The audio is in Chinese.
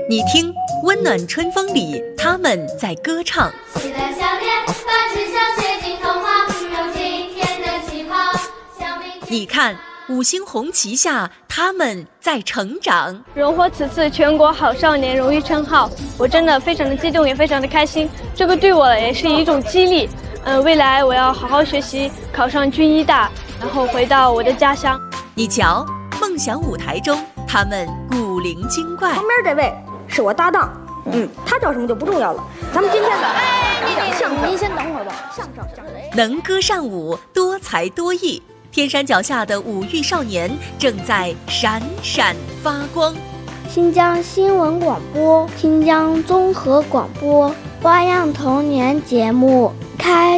你听，温暖春风里，他们在歌唱。 喜乐笑脸，把志向写进童话，有今天的起跑，向明天。 你看，五星红旗下，他们在成长。 荣获此次全国好少年荣誉称号，我真的非常的激动，也非常的开心。这个对我也是一种激励。未来我要好好学习，考上军医大，然后回到我的家乡。 你瞧，梦想舞台中，他们古灵精怪。 旁边这位是我搭档，他叫什么就不重要了。咱们今天的相声，您先等会儿吧。相声能歌善舞，多才多艺，天山脚下的五育少年正在闪闪发光。 新疆新闻广播、新疆综合广播花样童年节目开